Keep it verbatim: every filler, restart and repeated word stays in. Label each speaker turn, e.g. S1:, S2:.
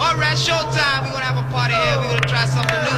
S1: All right, showtime. We're gonna have a party here. We're gonna try something new.